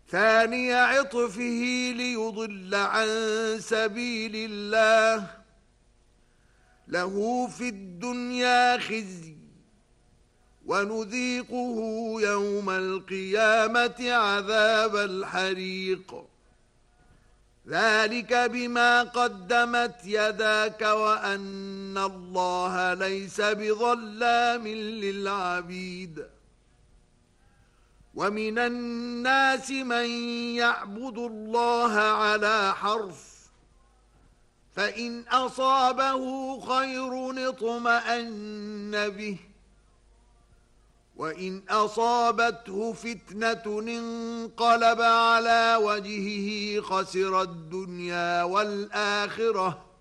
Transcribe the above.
ثاني عطفه ليضل عن سبيل الله له في الدنيا خزي ونذيقه يوم القيامة عذاب الحريق ذلك بما قدمت يداك وأن الله ليس بظلام للعبيد ومن الناس من يعبد الله على حرف فإن أصابه خير اطمأن به وإن أصابته فتنة انقلب على وجهه خسر الدنيا والآخرة